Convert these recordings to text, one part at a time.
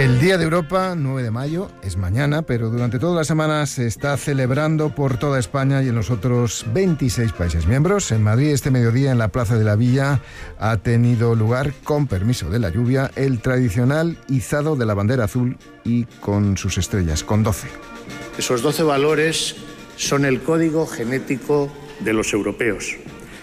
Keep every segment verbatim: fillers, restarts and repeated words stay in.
El Día de Europa, nueve de mayo, es mañana, pero durante toda la semana se está celebrando por toda España y en los otros veintiséis países miembros. En Madrid, este mediodía, en la Plaza de la Villa, ha tenido lugar, con permiso de la lluvia, el tradicional izado de la bandera azul y con sus estrellas, con doce. Esos doce valores son el código genético de los europeos.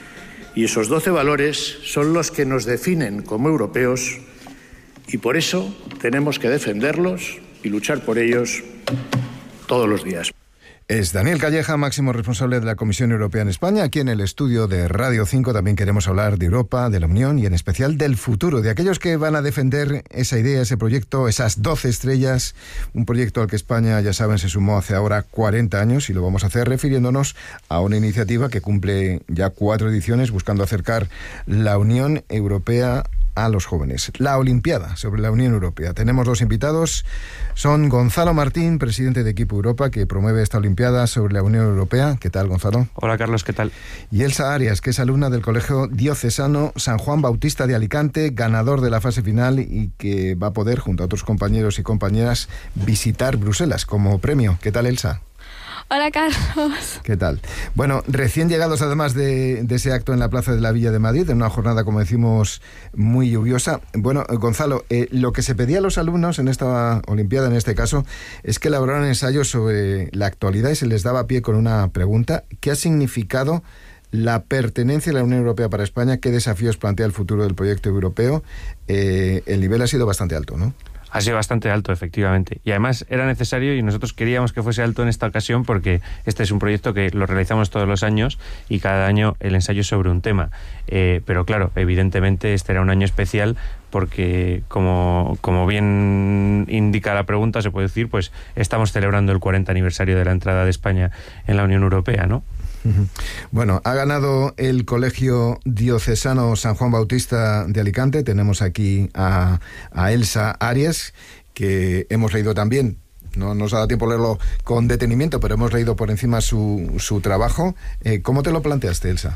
Y esos doce valores son los que nos definen como europeos. Y por eso tenemos que defenderlos y luchar por ellos todos los días. Es Daniel Calleja, máximo responsable de la Comisión Europea en España. Aquí en el estudio de Radio cinco también queremos hablar de Europa, de la Unión y en especial del futuro, de aquellos que van a defender esa idea, ese proyecto, esas doce estrellas, un proyecto al que España, ya saben, se sumó hace ahora cuarenta años y lo vamos a hacer refiriéndonos a una iniciativa que cumple ya cuatro ediciones buscando acercar la Unión Europea a los jóvenes. La Olimpiada sobre la Unión Europea. Tenemos dos invitados. Son Gonzalo Martín, presidente de Equipo Europa, que promueve esta Olimpiada sobre la Unión Europea. ¿Qué tal, Gonzalo? Hola, Carlos, ¿qué tal? Y Elsa Arias, que es alumna del Colegio Diocesano San Juan Bautista de Alicante, ganador de la fase final y que va a poder, junto a otros compañeros y compañeras, visitar Bruselas como premio. ¿Qué tal, Elsa? Hola, Carlos. ¿Qué tal? Bueno, recién llegados además de, de ese acto en la Plaza de la Villa de Madrid, en una jornada, como decimos, muy lluviosa. Bueno, Gonzalo, eh, lo que se pedía a los alumnos en esta Olimpiada, en este caso, es que elaboraran ensayos sobre la actualidad y se les daba pie con una pregunta. ¿Qué ha significado la pertenencia a la Unión Europea para España? ¿Qué desafíos plantea el futuro del proyecto europeo? Eh, el nivel ha sido bastante alto, ¿no? Ha sido bastante alto, efectivamente. Y además era necesario y nosotros queríamos que fuese alto en esta ocasión porque este es un proyecto que lo realizamos todos los años y cada año el ensayo es sobre un tema. Eh, pero claro, evidentemente este era un año especial porque, como, como bien indica la pregunta, se puede decir, pues estamos celebrando el cuarenta aniversario de la entrada de España en la Unión Europea, ¿no? Bueno, ha ganado el Colegio Diocesano San Juan Bautista de Alicante. Tenemos aquí a, a Elsa Arias, que hemos leído también. No nos ha dado tiempo a leerlo con detenimiento, pero hemos leído por encima su, su trabajo. Eh, ¿Cómo te lo planteaste, Elsa?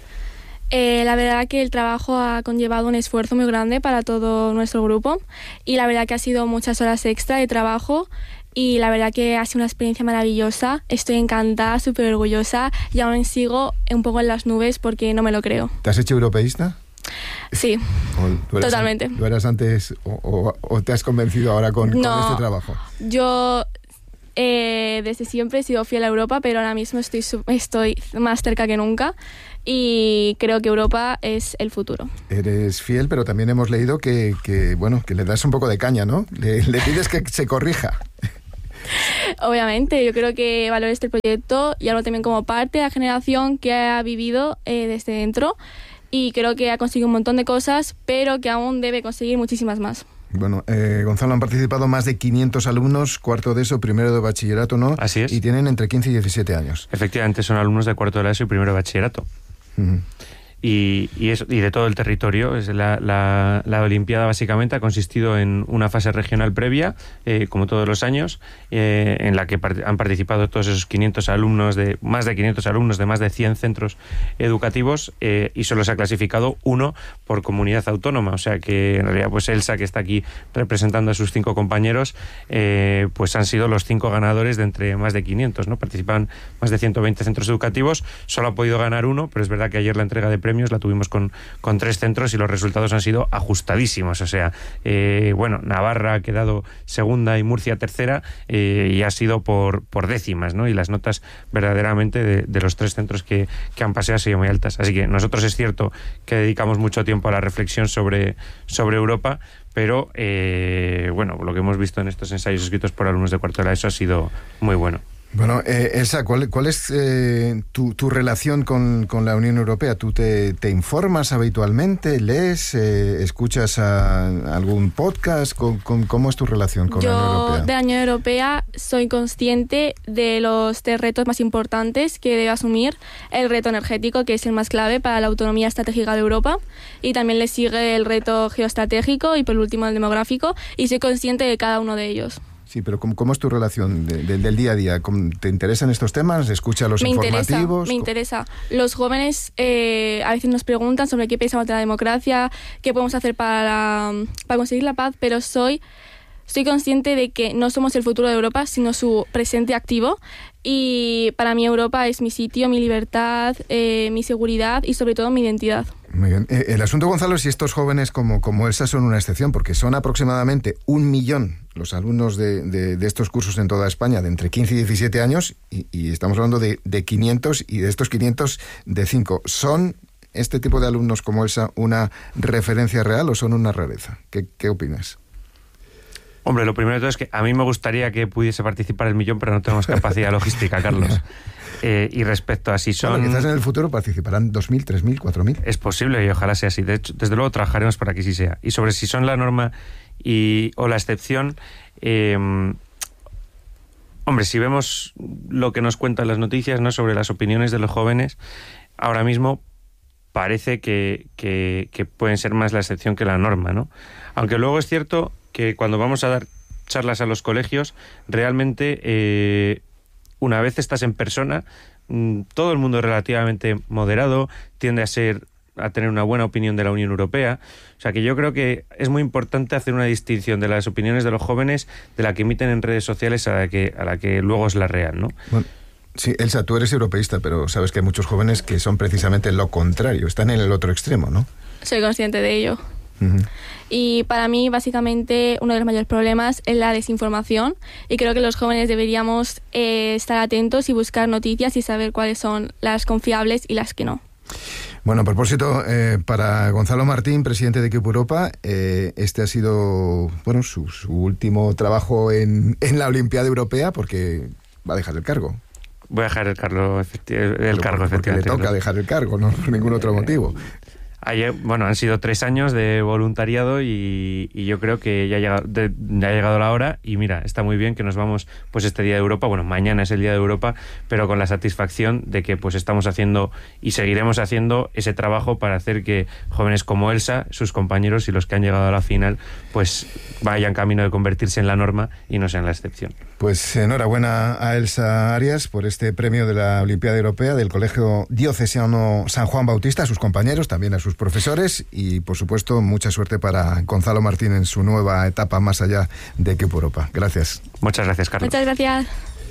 Eh, la verdad que el trabajo ha conllevado un esfuerzo muy grande para todo nuestro grupo y la verdad que ha sido muchas horas extra de trabajo. Y la verdad que ha sido una experiencia maravillosa. Estoy encantada, súper orgullosa y aún sigo un poco en las nubes porque no me lo creo. ¿Te has hecho europeísta? Sí, totalmente. ¿Tú eras antes o, o, o te has convencido ahora con, no, con este trabajo? Yo eh, desde siempre he sido fiel a Europa, pero ahora mismo estoy, estoy más cerca que nunca. Y creo que Europa es el futuro. Eres fiel, pero también hemos leído que, que bueno, que le das un poco de caña, ¿no? Le, le pides que se corrija. Obviamente, yo creo que valoro este proyecto y hablo también como parte de la generación que ha vivido eh, desde dentro y creo que ha conseguido un montón de cosas, pero que aún debe conseguir muchísimas más. Bueno, eh, Gonzalo, han participado más de quinientos alumnos, cuarto de eso, primero de bachillerato, ¿no? Así es. Y tienen entre quince y diecisiete años. Efectivamente, son alumnos de cuarto de la ESO y primero de bachillerato. Uh-huh. Y, y, es, y de todo el territorio. Es la, la, la Olimpiada básicamente ha consistido en una fase regional previa, eh, como todos los años, eh, en la que part- han participado todos esos quinientos alumnos, de más de quinientos alumnos de más de cien centros educativos, eh, y solo se ha clasificado uno por comunidad autónoma. O sea que en realidad pues Elsa, que está aquí representando a sus cinco compañeros, eh, pues han sido los cinco ganadores de entre más de quinientos, ¿no? Participan más de ciento veinte centros educativos, solo ha podido ganar uno, pero es verdad que ayer la entrega de premios la tuvimos con, con tres centros y los resultados han sido ajustadísimos. O sea, eh, bueno, Navarra ha quedado segunda y Murcia tercera, eh, y ha sido por, por décimas, ¿no? Y las notas verdaderamente de, de los tres centros que, que han pasado han sido muy altas. Así que nosotros es cierto que dedicamos mucho tiempo a la reflexión sobre, sobre Europa, pero eh, bueno, lo que hemos visto en estos ensayos escritos por alumnos de cuarto de la ESO ha sido muy bueno. Bueno, eh, Elsa, ¿cuál, cuál es eh, tu, tu relación con, con la Unión Europea? ¿Tú te, te informas habitualmente, lees, eh, escuchas a, algún podcast? ¿Con, con, ¿Cómo es tu relación con Yo, la Unión Europea? Yo de la Unión Europea soy consciente de los tres retos más importantes que debe asumir. El reto energético, que es el más clave para la autonomía estratégica de Europa, y también le sigue el reto geoestratégico y por último el demográfico, y soy consciente de cada uno de ellos. Sí, pero ¿cómo, cómo es tu relación de, de, del día a día? ¿Te interesan estos temas? ¿Escuchas los me informativos? Interesa, me interesa. Los jóvenes eh, a veces nos preguntan sobre qué pensamos de la democracia, qué podemos hacer para, para conseguir la paz, pero soy Estoy consciente de que no somos el futuro de Europa, sino su presente activo. Y para mí Europa es mi sitio, mi libertad, eh, mi seguridad y sobre todo mi identidad. Muy bien. Eh, el asunto, Gonzalo, es si estos jóvenes como, como Elsa son una excepción, porque son aproximadamente un millón los alumnos de, de, de estos cursos en toda España, de entre quince y diecisiete años, y, y estamos hablando de, de quinientos, y de estos quinientos, de cinco. ¿Son este tipo de alumnos como Elsa una referencia real o son una rareza? ¿Qué, qué opinas? Hombre, lo primero de todo es que a mí me gustaría que pudiese participar el millón, pero no tenemos capacidad logística, Carlos. Eh, y respecto a si son... Bueno, quizás en el futuro participarán dos mil, tres mil, cuatro mil. Es posible y ojalá sea así. De hecho, desde luego trabajaremos para que sí sea. Y sobre si son la norma y, o la excepción, eh, hombre, si vemos lo que nos cuentan las noticias, ¿no?, sobre las opiniones de los jóvenes, ahora mismo parece que, que, que pueden ser más la excepción que la norma, ¿no? Aunque luego es cierto que cuando vamos a dar charlas a los colegios, realmente eh, una vez estás en persona, mmm, todo el mundo es relativamente moderado, tiende a ser a tener una buena opinión de la Unión Europea. O sea que yo creo que es muy importante hacer una distinción de las opiniones de los jóvenes de la que emiten en redes sociales a la que, a la que luego es la real, ¿no? Bueno. Sí, Elsa, tú eres europeísta, pero sabes que hay muchos jóvenes que son precisamente lo contrario, están en el otro extremo, ¿no? Soy consciente de ello. Uh-huh. Y para mí, básicamente, uno de los mayores problemas es la desinformación, y creo que los jóvenes deberíamos eh, estar atentos y buscar noticias y saber cuáles son las confiables y las que no. Bueno, a propósito, eh, para Gonzalo Martín, presidente de Equipo Europa, eh, este ha sido, bueno, su, su último trabajo en, en la Olimpiada Europea, porque va a dejar el cargo. Voy a dejar el cargo, efecti- el Pero cargo porque efectivamente. le toca dejar el cargo, no por ningún otro motivo. Ayer, bueno, han sido tres años de voluntariado y, y yo creo que ya ha, llegado, de, ya ha llegado la hora y mira, está muy bien que nos vamos pues este Día de Europa, bueno, mañana es el Día de Europa, pero con la satisfacción de que pues estamos haciendo y seguiremos haciendo ese trabajo para hacer que jóvenes como Elsa, sus compañeros y los que han llegado a la final, pues vayan camino de convertirse en la norma y no sean la excepción. Pues enhorabuena a Elsa Arias por este premio de la Olimpiada Europea del Colegio Diocesano San Juan Bautista, a sus compañeros, también a sus profesores y, por supuesto, mucha suerte para Gonzalo Martín en su nueva etapa más allá de Equipo Europa. Gracias. Muchas gracias, Carlos. Muchas gracias.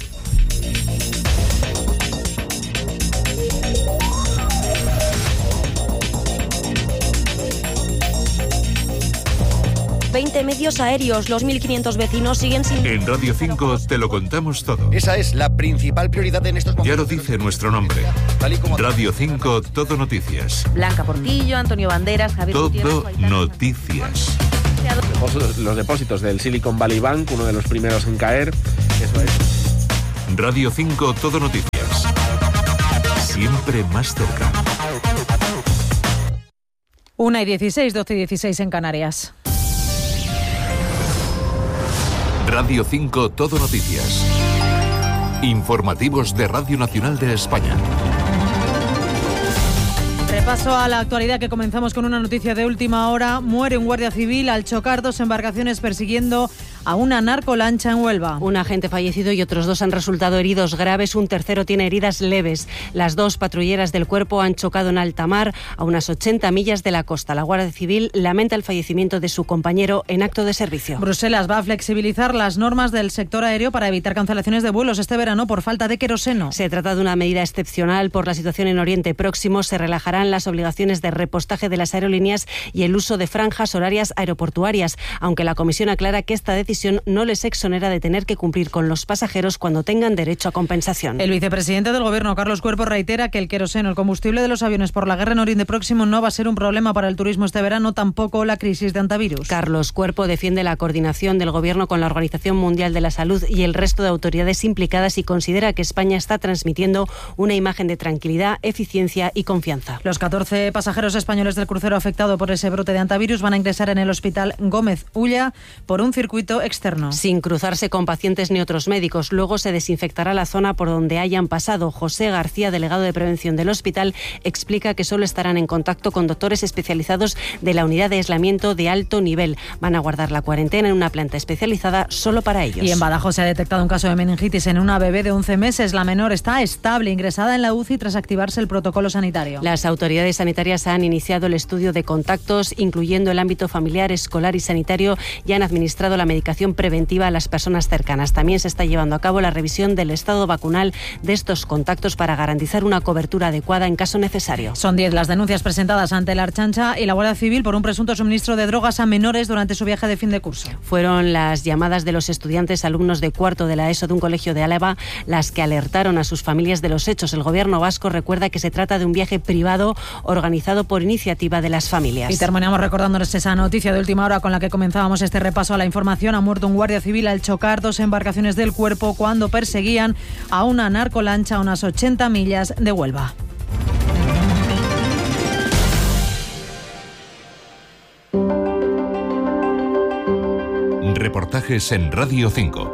veinte medios aéreos, los mil quinientos vecinos siguen sin... En Radio cinco te lo contamos todo. Esa es la principal prioridad en estos momentos. Ya lo dice nuestro nombre. Radio cinco, Todo Noticias. Blanca Portillo, Antonio Banderas, Javier Todo Noticias. Los depósitos del Silicon Valley Bank, uno de los primeros en caer. Eso es. Radio cinco, Todo Noticias. Siempre más cerca. una y dieciséis, doce y dieciséis en Canarias. Radio cinco, Todo Noticias. Informativos de Radio Nacional de España. Repaso a la actualidad, que comenzamos con una noticia de última hora. Muere un guardia civil al chocar dos embarcaciones persiguiendo a una narcolancha en Huelva. Un agente fallecido y otros dos han resultado heridos graves. Un tercero tiene heridas leves. Las dos patrulleras del cuerpo han chocado en alta mar a unas ochenta millas de la costa. La Guardia Civil lamenta el fallecimiento de su compañero en acto de servicio. Bruselas va a flexibilizar las normas del sector aéreo para evitar cancelaciones de vuelos este verano por falta de queroseno. Se trata de una medida excepcional por la situación en Oriente Próximo. Se relajarán las obligaciones de repostaje de las aerolíneas y el uso de franjas horarias aeroportuarias, aunque la Comisión aclara que esta decisión no les exonera de tener que cumplir con los pasajeros cuando tengan derecho a compensación. El vicepresidente del Gobierno, Carlos Cuerpo, reitera que el queroseno, el combustible de los aviones por la guerra en Oriente Próximo, no va a ser un problema para el turismo este verano, tampoco la crisis de antivirus. Carlos Cuerpo defiende la coordinación del Gobierno con la Organización Mundial de la Salud y el resto de autoridades implicadas y considera que España está transmitiendo una imagen de tranquilidad, eficiencia y confianza. Los catorce pasajeros españoles del crucero afectado por ese brote de antivirus van a ingresar en el Hospital Gómez Ulla por un circuito externo. Sin cruzarse con pacientes ni otros médicos. Luego se desinfectará la zona por donde hayan pasado. José García, delegado de prevención del hospital, explica que solo estarán en contacto con doctores especializados de la unidad de aislamiento de alto nivel. Van a guardar la cuarentena en una planta especializada solo para ellos. Y en Badajoz se ha detectado un caso de meningitis en una bebé de once meses. La menor está estable, ingresada en la U C I tras activarse el protocolo sanitario. Las autoridades sanitarias han iniciado el estudio de contactos, incluyendo el ámbito familiar, escolar y sanitario, y han administrado la medicación notificación preventiva a las personas cercanas. También se está llevando a cabo la revisión del estado vacunal de estos contactos para garantizar una cobertura adecuada en caso necesario. Son diez las denuncias presentadas ante la Archancha y la Guardia Civil por un presunto suministro de drogas a menores durante su viaje de fin de curso. Fueron las llamadas de los estudiantes alumnos de cuarto de la ESO de un colegio de Álava las que alertaron a sus familias de los hechos. El gobierno vasco recuerda que se trata de un viaje privado organizado por iniciativa de las familias. Y terminamos recordándoles esa noticia de última hora con la que comenzábamos este repaso a la información. Ha muerto un guardia civil al chocar dos embarcaciones del Cuerpo cuando perseguían a una narcolancha a unas ochenta millas de Huelva. Reportajes en Radio cinco.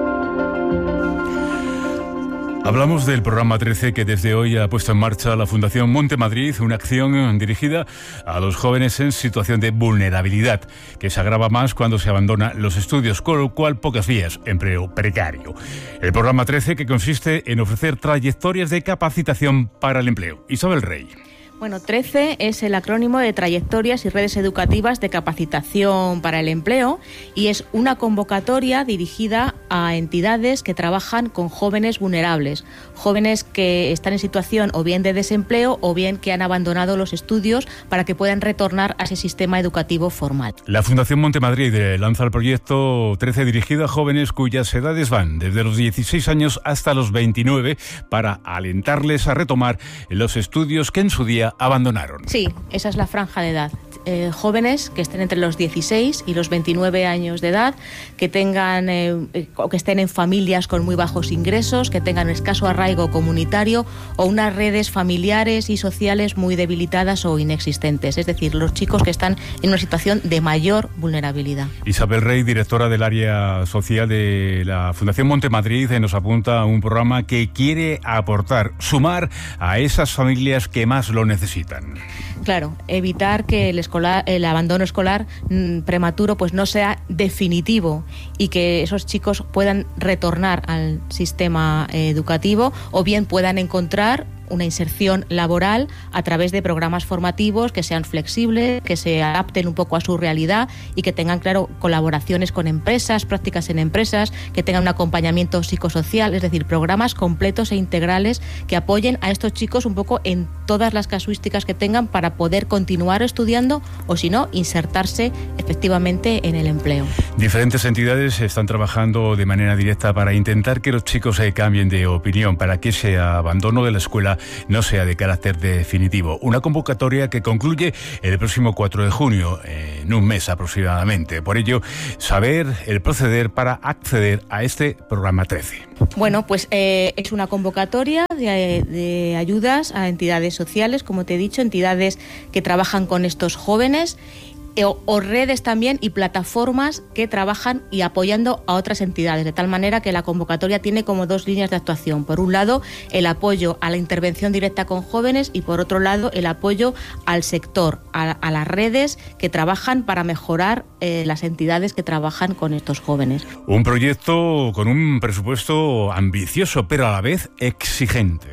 Hablamos del programa trece que desde hoy ha puesto en marcha la Fundación Monte Madrid, una acción dirigida a los jóvenes en situación de vulnerabilidad, que se agrava más cuando se abandonan los estudios, con lo cual pocas vías, empleo precario. El programa trece que consiste en ofrecer trayectorias de capacitación para el empleo. Isabel Rey. Bueno, trece es el acrónimo de Trayectorias y Redes Educativas de Capacitación para el Empleo y es una convocatoria dirigida a entidades que trabajan con jóvenes vulnerables, jóvenes que están en situación o bien de desempleo o bien que han abandonado los estudios para que puedan retornar a ese sistema educativo formal. La Fundación Monte Madrid lanza el proyecto trece dirigido a jóvenes cuyas edades van desde los dieciséis años hasta los veintinueve para alentarles a retomar los estudios que en su día abandonaron. Sí, esa es la franja de edad. Eh, jóvenes que estén entre los dieciséis y los veintinueve años de edad, que tengan eh, o que estén en familias con muy bajos ingresos, que tengan escaso arraigo comunitario o unas redes familiares y sociales muy debilitadas o inexistentes. Es decir, los chicos que están en una situación de mayor vulnerabilidad. Isabel Rey, directora del área social de la Fundación Monte Madrid, nos apunta a un programa que quiere aportar, sumar a esas familias que más lo necesitan. necesitan. Claro, evitar que el, escolar, el abandono escolar mmm, prematuro pues no sea definitivo y que esos chicos puedan retornar al sistema eh, educativo o bien puedan encontrar una inserción laboral a través de programas formativos que sean flexibles, que se adapten un poco a su realidad y que tengan, claro, colaboraciones con empresas, prácticas en empresas, que tengan un acompañamiento psicosocial, es decir, programas completos e integrales que apoyen a estos chicos un poco en todas las casuísticas que tengan para poder continuar estudiando o, si no, insertarse efectivamente en el empleo. Diferentes entidades están trabajando de manera directa para intentar que los chicos se cambien de opinión, para que ese abandono de la escuela no sea de carácter definitivo. Una convocatoria que concluye el próximo cuatro de junio, en un mes aproximadamente. Por ello, saber el proceder para acceder a este programa trece. Bueno, pues eh, es una convocatoria de, de ayudas a entidades sociales, como te he dicho, entidades que trabajan con estos jóvenes O, o redes también y plataformas que trabajan y apoyando a otras entidades, de tal manera que la convocatoria tiene como dos líneas de actuación. Por un lado, el apoyo a la intervención directa con jóvenes y por otro lado, el apoyo al sector, a, a las redes que trabajan para mejorar eh, las entidades que trabajan con estos jóvenes. Un proyecto con un presupuesto ambicioso, pero a la vez exigente.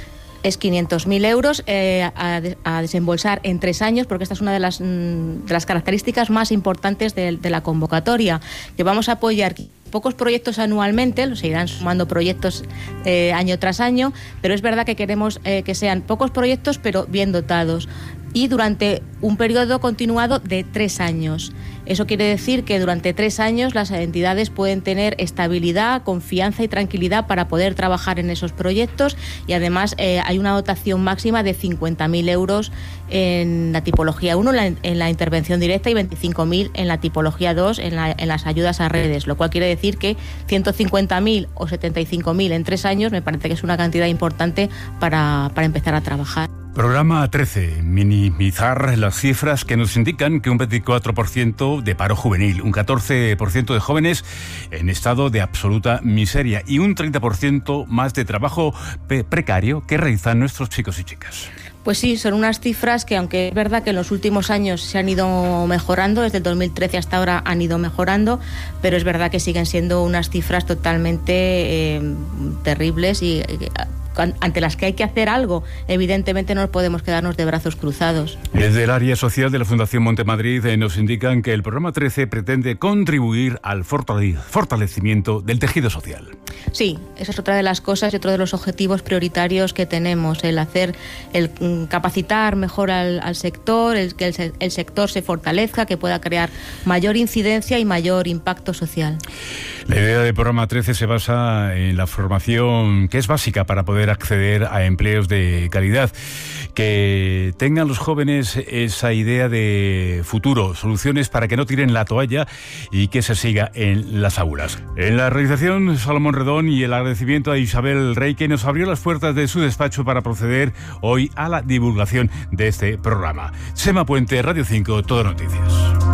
Es quinientos mil euros eh, a, a desembolsar en tres años, porque esta es una de las, de las características más importantes de, de la convocatoria, que vamos a apoyar pocos proyectos anualmente, se irán sumando proyectos eh, año tras año, pero es verdad que queremos eh, que sean pocos proyectos, pero bien dotados, y durante un periodo continuado de tres años. Eso quiere decir que durante tres años las entidades pueden tener estabilidad, confianza y tranquilidad para poder trabajar en esos proyectos y además eh, hay una dotación máxima de cincuenta mil euros en la tipología uno, en la, en la intervención directa, y veinticinco mil en la tipología dos, en, la, en las ayudas a redes, lo cual quiere decir que ciento cincuenta mil o setenta y cinco mil en tres años me parece que es una cantidad importante para, para empezar a trabajar. Programa trece. Minimizar las cifras que nos indican que un veinticuatro por ciento de paro juvenil, un catorce por ciento de jóvenes en estado de absoluta miseria y un treinta por ciento más de trabajo precario que realizan nuestros chicos y chicas. Pues sí, son unas cifras que, aunque es verdad que en los últimos años se han ido mejorando, desde el dos mil trece hasta ahora han ido mejorando, pero es verdad que siguen siendo unas cifras totalmente eh, terribles y eh, ante las que hay que hacer algo, evidentemente no podemos quedarnos de brazos cruzados. Desde el área social de la Fundación Montemadrid eh, nos indican que el programa trece pretende contribuir al fortale- fortalecimiento del tejido social. Sí, esa es otra de las cosas y otro de los objetivos prioritarios que tenemos, el hacer, el capacitar mejor al, al sector, el que el, el sector se fortalezca, que pueda crear mayor incidencia y mayor impacto social. La idea del programa trece se basa en la formación que es básica para poder acceder a empleos de calidad, que tengan los jóvenes esa idea de futuro, soluciones para que no tiren la toalla y que se siga en las aulas. En la realización, Salomón Redón, y el agradecimiento a Isabel Rey, que nos abrió las puertas de su despacho para proceder hoy a la divulgación de este programa. Chema Puente, Radio cinco, Todo Noticias.